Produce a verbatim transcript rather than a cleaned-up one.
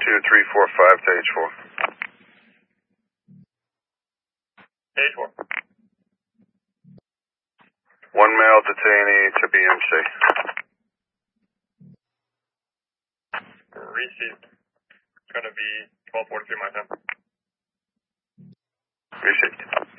two three four five to H four. H four. One male detainee to B M C. Received. It's going to be twelve forty-three my time. Received.